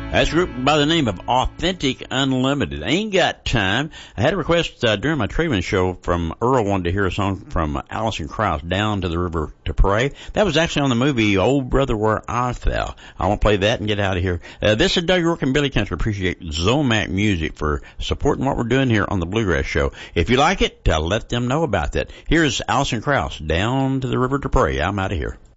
That's a group by the name of Authentic Unlimited. Ain't got time. I had a request during my Traven show from Earl, wanted to hear a song from Alison Krauss, Down to the River to Pray. That was actually on the movie Old Brother Where Art Thou. I want to play that and get out of here. This is Doug York and Billy Kensler. Appreciate Zomac Music for supporting what we're doing here on the Bluegrass Show. If you like it, let them know about that. Here's Alison Krauss, Down to the River to Pray. I'm out of here.